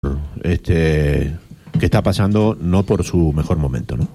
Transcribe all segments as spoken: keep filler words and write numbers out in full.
este, que está pasando no por su mejor momento, ¿no?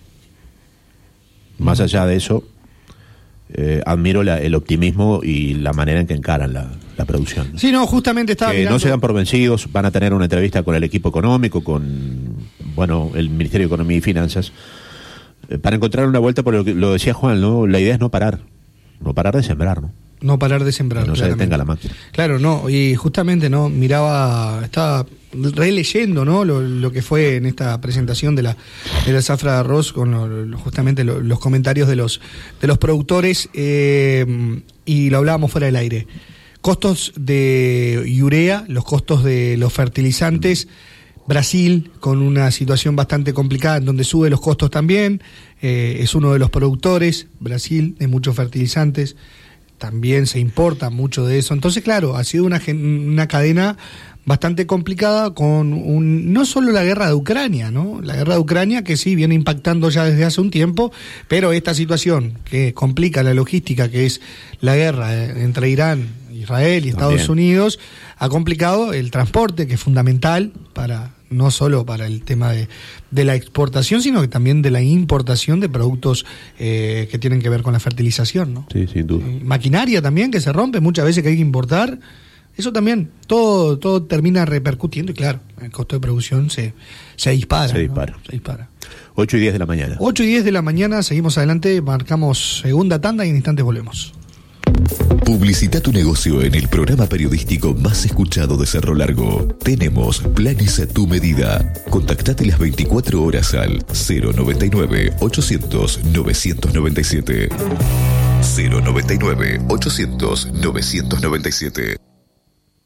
Más allá de eso, eh, admiro la, el optimismo y la manera en que encaran la, la producción, ¿no? Sí, no, justamente estaba que mirando... no se dan por vencidos, van a tener una entrevista con el equipo económico, con bueno el Ministerio de Economía y Finanzas, eh, para encontrar una vuelta, por lo que lo decía Juan, ¿no? La idea es no parar, no parar de sembrar, ¿no? No parar de sembrar. Que no claramente. se detenga la máquina. Claro, no, y justamente, ¿no? Miraba, estaba releyendo, ¿no? Lo, lo que fue en esta presentación de la, de la zafra de arroz, con lo, lo, justamente lo, los comentarios de los, de los productores, eh, y lo hablábamos fuera del aire. Costos de urea, los costos de los fertilizantes. Brasil, con una situación bastante complicada, en donde sube los costos también, eh, es uno de los productores, Brasil, de muchos fertilizantes. También se importa mucho de eso. Entonces, claro, ha sido una, una cadena bastante complicada con un, no solo la guerra de Ucrania, ¿no? La guerra de Ucrania que sí viene impactando ya desde hace un tiempo, pero esta situación que complica la logística, que es la guerra entre Irán, Israel y Estados También. Unidos, ha complicado el transporte, que es fundamental para no solo para el tema de, de la exportación, sino que también de la importación de productos eh, que tienen que ver con la fertilización, ¿no? Sí, sin duda. Eh, maquinaria también que se rompe muchas veces, que hay que importar. Eso también, todo todo termina repercutiendo y claro, el costo de producción se, se dispara. Se dispara. ¿no? Se dispara. ocho y diez de la mañana. ocho y diez de la mañana, seguimos adelante, marcamos segunda tanda y en instantes volvemos. Publicita tu negocio en el programa periodístico más escuchado de Cerro Largo. Tenemos planes a tu medida. Contactate las veinticuatro horas al cero noventa y nueve, ochocientos, novecientos noventa y siete. cero noventa y nueve, ochocientos, novecientos noventa y siete.